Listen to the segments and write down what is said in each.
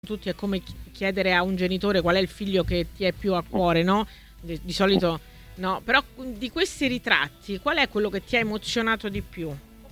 tutti è come chiedere a un genitore qual è il figlio che ti è più a cuore, no? Di solito no, però di questi ritratti qual è quello che ti ha emozionato di più?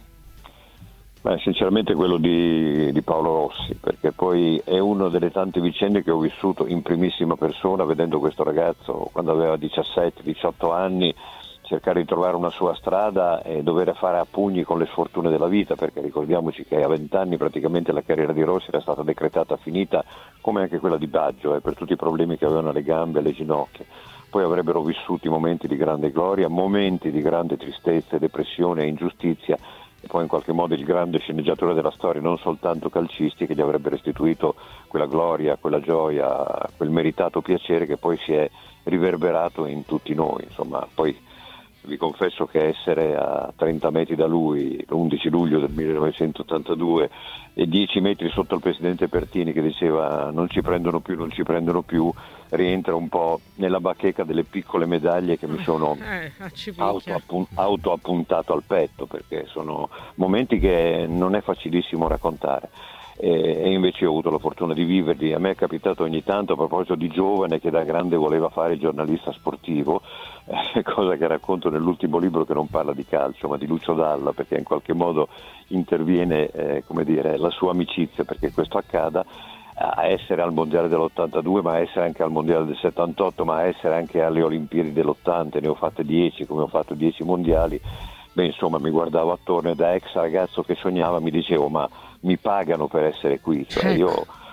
Beh, sinceramente quello di Paolo Rossi, perché poi è una delle tante vicende che ho vissuto in primissima persona, vedendo questo ragazzo quando aveva 17-18 anni cercare di trovare una sua strada e dover fare a pugni con le sfortune della vita, perché ricordiamoci che a 20 anni praticamente la carriera di Rossi era stata decretata finita, come anche quella di Baggio, per tutti i problemi che avevano alle gambe e alle ginocchia. Poi avrebbero vissuto momenti di grande gloria, momenti di grande tristezza, depressione e ingiustizia, e poi in qualche modo il grande sceneggiatore della storia, non soltanto calcisti, che gli avrebbe restituito quella gloria, quella gioia, quel meritato piacere che poi si è riverberato in tutti noi. Insomma, poi vi confesso che essere a 30 metri da lui l'11 luglio del 1982 e 10 metri sotto il presidente Pertini che diceva non ci prendono più, rientra un po' nella bacheca delle piccole medaglie che mi sono autoappuntato al petto, perché sono momenti che non è facilissimo raccontare. E invece ho avuto la fortuna di viverli. A me è capitato ogni tanto, a proposito di giovane che da grande voleva fare il giornalista sportivo, cosa che racconto nell'ultimo libro, che non parla di calcio ma di Lucio Dalla, perché in qualche modo interviene la sua amicizia perché questo accada, a essere al mondiale dell'82, ma a essere anche al mondiale del 78, ma a essere anche alle Olimpiadi dell'80. Ne ho fatte 10, come ho fatto 10 mondiali. Beh, insomma, mi guardavo attorno e da ex ragazzo che sognava mi dicevo ma mi pagano per essere qui? Cioè io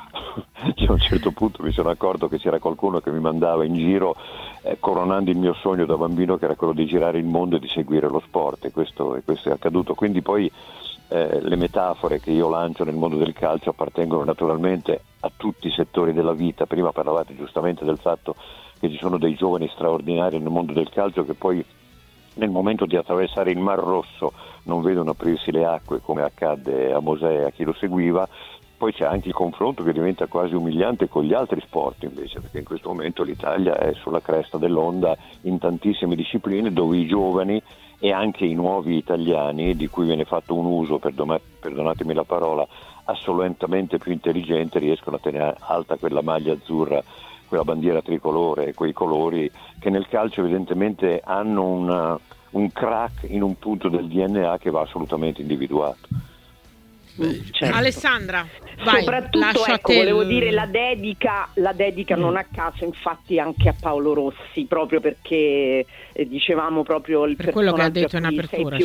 a un certo punto mi sono accorto che c'era qualcuno che mi mandava in giro coronando il mio sogno da bambino, che era quello di girare il mondo e di seguire lo sport, e questo è accaduto. Quindi poi le metafore che io lancio nel mondo del calcio appartengono naturalmente a tutti i settori della vita. Prima parlavate giustamente del fatto che ci sono dei giovani straordinari nel mondo del calcio che poi nel momento di attraversare il Mar Rosso non vedono aprirsi le acque, come accadde a Mosè e a chi lo seguiva. Poi c'è anche il confronto che diventa quasi umiliante con gli altri sport invece, perché in questo momento l'Italia è sulla cresta dell'onda in tantissime discipline, dove i giovani e anche i nuovi italiani, di cui viene fatto un uso, perdonatemi la parola, assolutamente più intelligente, riescono a tenere alta quella maglia azzurra, quella bandiera tricolore e quei colori che nel calcio evidentemente hanno un crack in un punto del DNA che va assolutamente individuato. Certo. Alessandra, vai, soprattutto volevo dire la dedica non a caso infatti anche a Paolo Rossi, proprio perché dicevamo proprio il per quello che ha detto in cui apertura,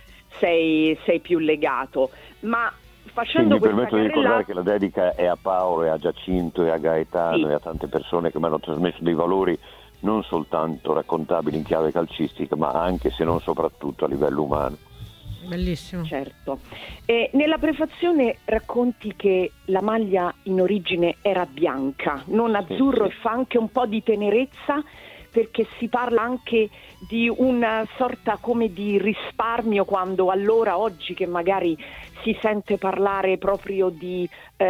sei più legato, ma facendo mi questa permetto di ricordare che la dedica è a Paolo e a Giacinto e a Gaetano, e a tante persone che mi hanno trasmesso dei valori non soltanto raccontabili in chiave calcistica, ma anche, se non soprattutto, a livello umano. Bellissimo. Certo. Nella prefazione racconti che la maglia in origine era bianca, non azzurro, sì. E fa anche un po' di tenerezza, perché si parla anche di una sorta come di risparmio, quando allora oggi che magari si sente parlare proprio di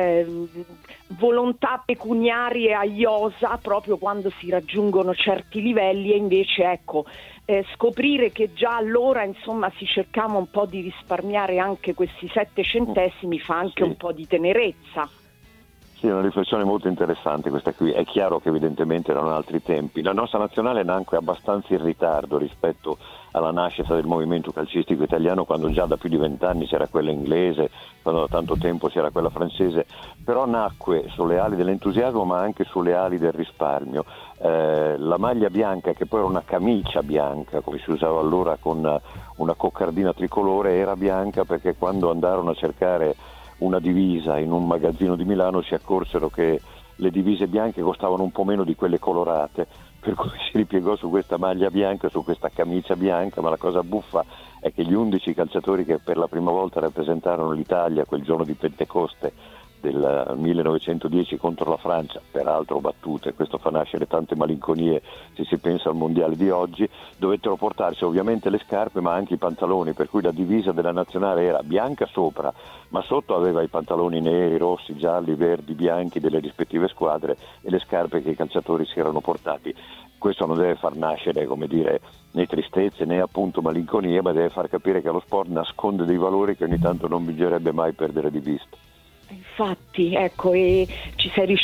volontà pecuniarie a iosa proprio quando si raggiungono certi livelli, e invece scoprire che già allora insomma si cercava un po' di risparmiare anche questi 7 centesimi fa anche un po' di tenerezza. Sì, è una riflessione molto interessante questa qui. È chiaro che evidentemente erano altri tempi. La nostra nazionale nacque abbastanza in ritardo rispetto alla nascita del movimento calcistico italiano, quando già da più di 20 anni c'era quella inglese, quando da tanto tempo c'era quella francese, però nacque sulle ali dell'entusiasmo ma anche sulle ali del risparmio. La maglia bianca, che poi era una camicia bianca, come si usava allora con una coccardina tricolore, era bianca perché quando andarono a cercare una divisa in un magazzino di Milano si accorsero che le divise bianche costavano un po' meno di quelle colorate, per cui si ripiegò su questa maglia bianca, su questa camicia bianca. Ma la cosa buffa è che gli 11 calciatori che per la prima volta rappresentarono l'Italia quel giorno di Pentecoste del 1910 contro la Francia, peraltro battute, questo fa nascere tante malinconie se si pensa al mondiale di oggi, dovettero portarsi ovviamente le scarpe ma anche i pantaloni, per cui la divisa della nazionale era bianca sopra, ma sotto aveva i pantaloni neri, rossi, gialli, verdi, bianchi delle rispettive squadre e le scarpe che i calciatori si erano portati. Questo non deve far nascere, né tristezze né appunto malinconie, ma deve far capire che lo sport nasconde dei valori che ogni tanto non bisognerebbe mai perdere di vista. Infatti, ecco, e ci sei